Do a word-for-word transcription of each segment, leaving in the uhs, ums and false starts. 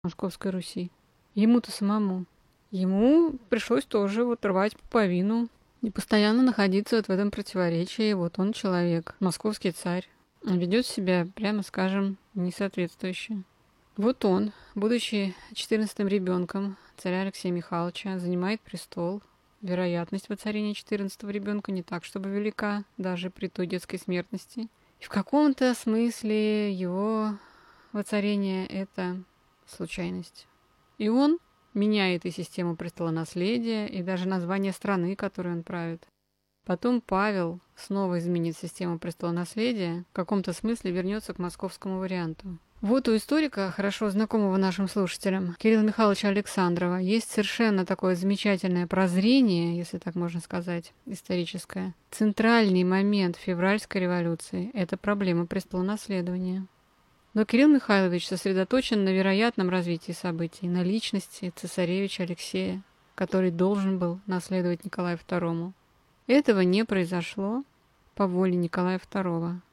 Московской Руси. Ему-то самому. Ему пришлось тоже вот рвать пуповину и постоянно находиться вот в этом противоречии. Вот он человек, московский царь, ведет себя, прямо скажем, несоответствующе. Вот он, будучи четырнадцатым ребенком царя Алексея Михайловича, занимает престол. Вероятность воцарения четырнадцатого ребенка не так, чтобы велика, даже при той детской смертности. И в каком-то смысле его воцарение — это случайность. И он меняет и систему престолонаследия, и даже название страны, которой он правит. Потом Павел снова изменит систему престолонаследия, в каком-то смысле вернется к московскому варианту. Вот у историка, хорошо знакомого нашим слушателям, Кирилла Михайловича Александрова, есть совершенно такое замечательное прозрение, если так можно сказать, историческое. Центральный момент февральской революции – это проблема престолонаследования. Но Кирилл Михайлович сосредоточен на вероятном развитии событий, на личности цесаревича Алексея, который должен был наследовать Николаю второму. Этого не произошло по воле Николая второго.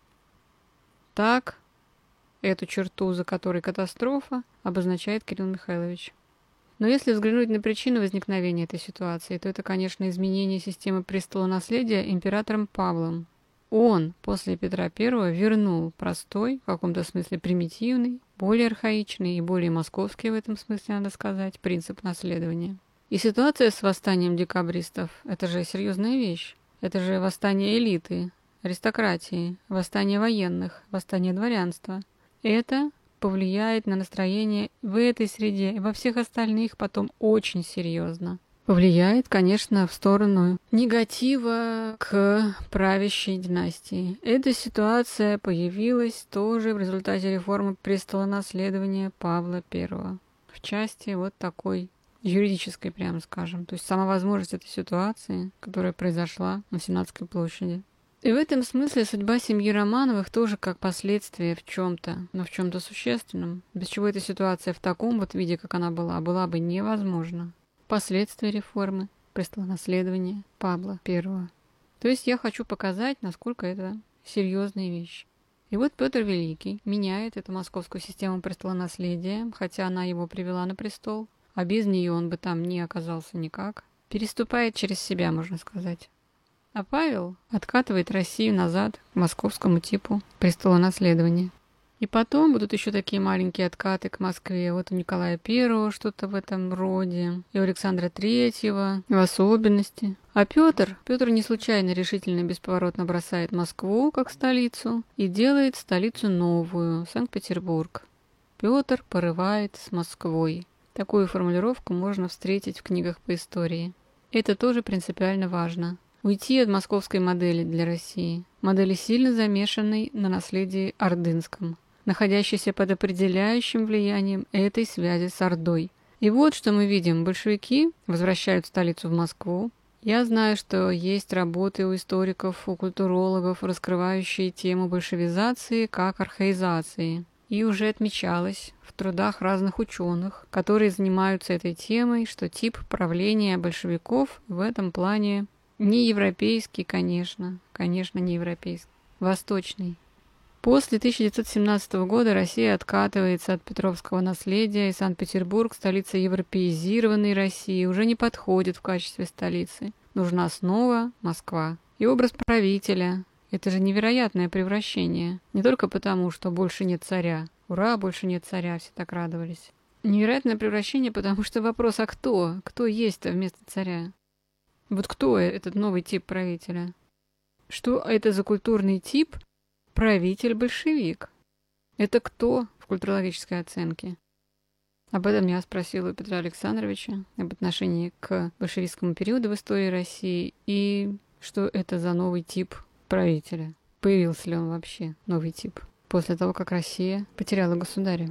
Так, эту черту, за которой катастрофа, обозначает Кирилл Михайлович. Но если взглянуть на причины возникновения этой ситуации, то это, конечно, изменение системы престолонаследия императором Павлом. Он после Петра Первого вернул простой, в каком-то смысле примитивный, более архаичный и более московский в этом смысле, надо сказать, принцип наследования. И ситуация с восстанием декабристов – это же серьезная вещь. Это же восстание элиты, аристократии, восстание военных, восстание дворянства. Это повлияет на настроение в этой среде и во всех остальных потом очень серьезно. Повлияет, конечно, в сторону негатива к правящей династии. Эта ситуация появилась тоже в результате реформы престолонаследования Павла Первого. В части вот такой юридической, прямо скажем. То есть сама возможность этой ситуации, которая произошла на Сенатской площади. И в этом смысле судьба семьи Романовых тоже как последствие в чем-то, но в чем-то существенном, без чего эта ситуация в таком вот виде, как она была, была бы невозможна. Последствия реформы престолонаследования Павла Первого. То есть я хочу показать, насколько это серьезная вещь. И вот Петр Великий меняет эту московскую систему престолонаследия, хотя она его привела на престол, а без нее он бы там не оказался никак. Переступает через себя, можно сказать. А Павел откатывает Россию назад к московскому типу престолонаследования. И потом будут еще такие маленькие откаты к Москве. Вот у Николая Первого что-то в этом роде, и у Александра Третьего в особенности. А Петр, Петр не случайно решительно и бесповоротно бросает Москву как столицу и делает столицу новую, Санкт-Петербург. Петр порывает с Москвой. Такую формулировку можно встретить в книгах по истории. Это тоже принципиально важно. Уйти от московской модели для России, модели сильно замешанной на наследии ордынском, находящейся под определяющим влиянием этой связи с Ордой. И вот что мы видим. Большевики возвращают столицу в Москву. Я знаю, что есть работы у историков, у культурологов, раскрывающие тему большевизации как архаизации. И уже отмечалось в трудах разных ученых, которые занимаются этой темой, что тип правления большевиков в этом плане не европейский, конечно, конечно, не европейский, восточный. После тысяча девятьсот семнадцатого года Россия откатывается от петровского наследия, и Санкт-Петербург, столица европеизированной России, уже не подходит в качестве столицы. Нужна снова Москва. И образ правителя – это же невероятное превращение. Не только потому, что больше нет царя. Ура, больше нет царя, все так радовались. Невероятное превращение, потому что вопрос, а кто? Кто есть-то вместо царя? Вот кто этот новый тип правителя? Что это за культурный тип правитель-большевик? Это кто в культурологической оценке? Об этом я спросила у Петра Александровича, об отношении к большевистскому периоду в истории России и что это за новый тип правителя. Появился ли он вообще, новый тип, после того, как Россия потеряла государя?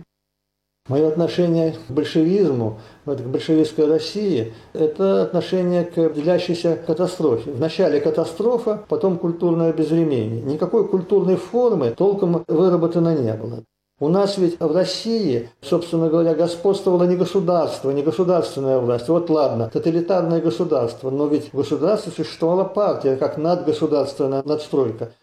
Мое отношение к большевизму, к большевистской России, это отношение к делящейся катастрофе. Вначале катастрофа, потом культурное безвременье. Никакой культурной формы толком выработано не было. У нас ведь в России, собственно говоря, господствовало не государство, не государственная власть. Вот ладно, тоталитарное государство, но ведь в государстве существовала партия, как надгосударственная надстройка.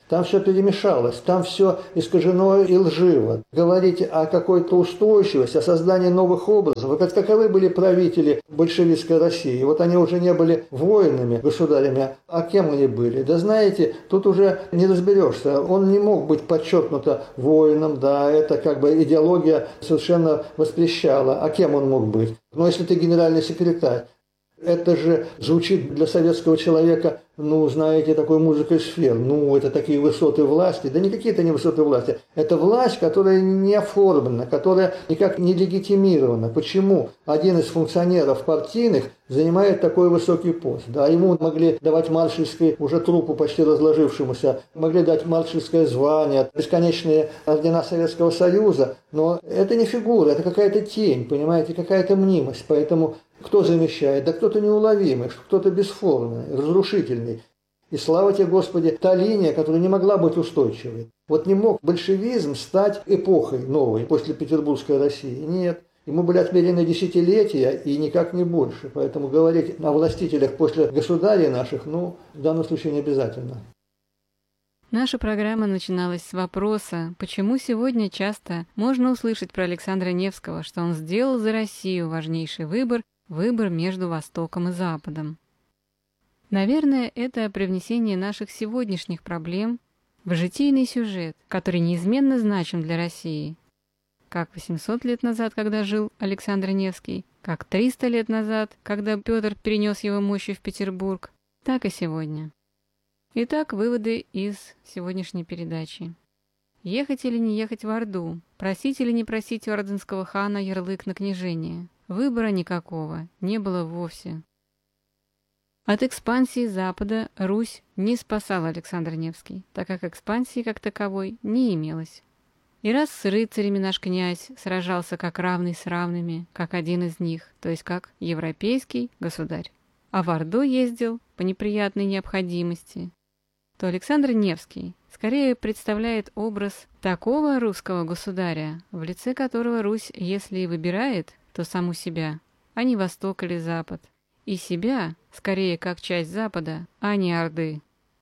Там все перемешалось, там все искажено и лживо. Говорить о какой-то устойчивости, о создании новых образов. Вот каковы были правители большевистской России? Вот они уже не были воинами, государями, а кем они были? Да знаете, тут уже не разберешься. Он не мог быть подчеркнуто воином, да, это как бы идеология совершенно воспрещала. А кем он мог быть? Ну, если ты генеральный секретарь. Это же звучит для советского человека, ну, знаете, такой музыкой сфер. Ну, это такие высоты власти. Да никакие это не высоты власти. Это власть, которая не оформлена, которая никак не легитимирована. Почему один из функционеров партийных занимает такой высокий пост? Да, ему могли давать маршальский, уже трупу почти разложившемуся, могли дать маршальское звание, бесконечные ордена Советского Союза. Но это не фигура, это какая-то тень, понимаете, какая-то мнимость. Поэтому кто замещает? Да кто-то неуловимый, кто-то бесформенный, разрушительный. И слава тебе, Господи, та линия, которая не могла быть устойчивой. Вот не мог большевизм стать эпохой новой после Петербургской России. Нет. Ему были отмерены десятилетия и никак не больше. Поэтому говорить о властителях после государей наших, ну, в данном случае не обязательно. Наша программа начиналась с вопроса, почему сегодня часто можно услышать про Александра Невского, что он сделал за Россию важнейший выбор, выбор между Востоком и Западом. Наверное, это привнесение наших сегодняшних проблем в житийный сюжет, который неизменно значим для России. Как восемьсот лет назад, когда жил Александр Невский, как триста лет назад, когда Петр перенес его мощи в Петербург, так и сегодня. Итак, выводы из сегодняшней передачи. Ехать или не ехать в Орду? Просить или не просить у ордынского хана ярлык на княжение? Выбора никакого не было вовсе. От экспансии Запада Русь не спасал Александр Невский, так как экспансии как таковой не имелось. И раз с рыцарями наш князь сражался как равный с равными, как один из них, то есть как европейский государь, а в Орду ездил по неприятной необходимости, то Александр Невский скорее представляет образ такого русского государя, в лице которого Русь, если и выбирает, то саму себя, а не Восток или Запад, и себя скорее как часть Запада, а не Орды.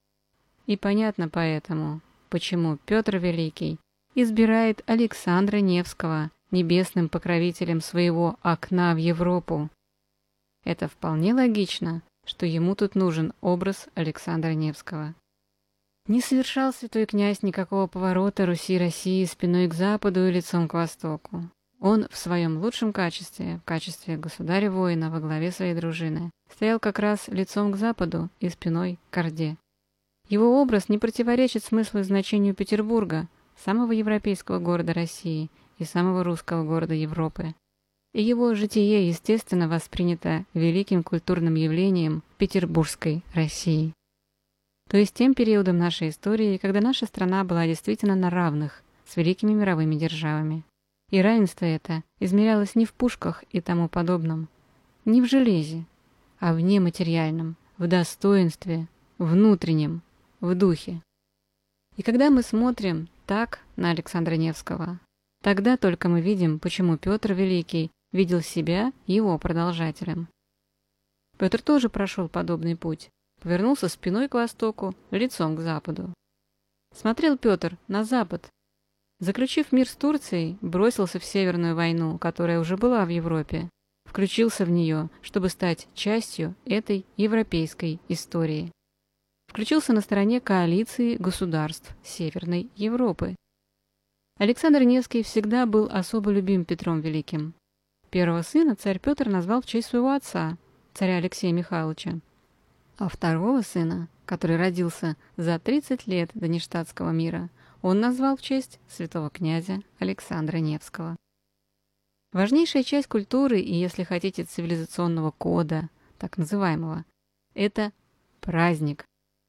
И понятно поэтому, почему Петр Великий избирает Александра Невского небесным покровителем своего окна в Европу. Это вполне логично, что ему тут нужен образ Александра Невского. Не совершал святой князь никакого поворота Руси-России спиной к Западу и лицом к Востоку. Он в своем лучшем качестве, в качестве государя-воина во главе своей дружины, стоял как раз лицом к Западу и спиной к Орде. Его образ не противоречит смыслу и значению Петербурга, самого европейского города России и самого русского города Европы. И его житие, естественно, воспринято великим культурным явлением Петербургской России. То есть тем периодом нашей истории, когда наша страна была действительно на равных с великими мировыми державами. И равенство это измерялось не в пушках и тому подобном, не в железе, а в нематериальном, в достоинстве, внутреннем, в духе. И когда мы смотрим так на Александра Невского, тогда только мы видим, почему Петр Великий видел себя его продолжателем. Петр тоже прошел подобный путь, повернулся спиной к востоку, лицом к западу. Смотрел Петр на запад. Заключив мир с Турцией, бросился в Северную войну, которая уже была в Европе, включился в нее, чтобы стать частью этой европейской истории. Включился на стороне коалиции государств Северной Европы. Александр Невский всегда был особо любим Петром Великим. Первого сына царь Петр назвал в честь своего отца, царя Алексея Михайловича, а второго сына, который родился за тридцать лет до Ништадтского мира, он назвал в честь святого князя Александра Невского. Важнейшая часть культуры и, если хотите, цивилизационного кода, так называемого, это праздник.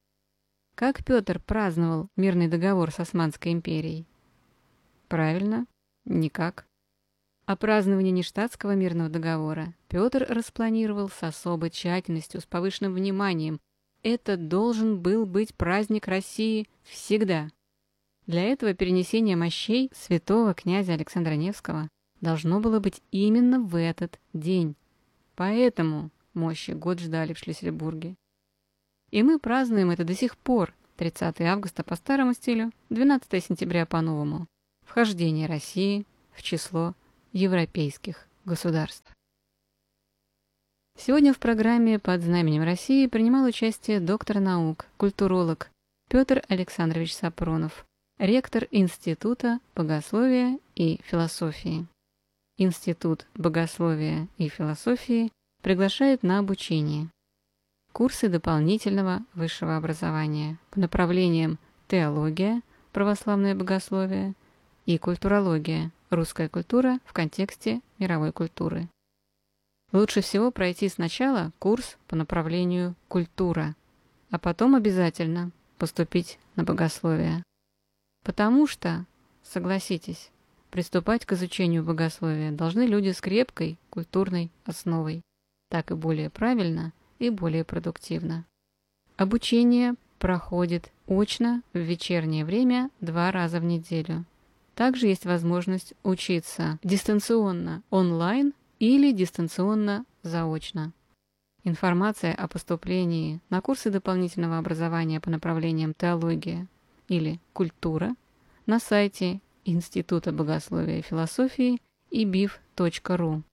Как Петр праздновал мирный договор с Османской империей? Правильно, никак. А празднование Ништадтского мирного договора Петр распланировал с особой тщательностью, с повышенным вниманием. Это должен был быть праздник России всегда. Для этого перенесение мощей святого князя Александра Невского должно было быть именно в этот день. Поэтому мощи год ждали в Шлиссельбурге. И мы празднуем это до сих пор, тридцатого августа по старому стилю, двенадцатого сентября по новому. Вхождение России в число европейских государств. Сегодня в программе «Под знаменем России» принимал участие доктор наук, культуролог Петр Александрович Сапронов, ректор Института богословия и философии. Институт богословия и философии приглашает на обучение. Курсы дополнительного высшего образования по направлениям теология, православное богословие и культурология, русская культура в контексте мировой культуры. Лучше всего пройти сначала курс по направлению культура, а потом обязательно поступить на богословие. Потому что, согласитесь, приступать к изучению богословия должны люди с крепкой культурной основой. Так и более правильно и более продуктивно. Обучение проходит очно в вечернее время два раза в неделю. Также есть возможность учиться дистанционно онлайн или дистанционно заочно. Информация о поступлении на курсы дополнительного образования по направлениям теология или культура на сайте Института богословия и философии и биф точка ру.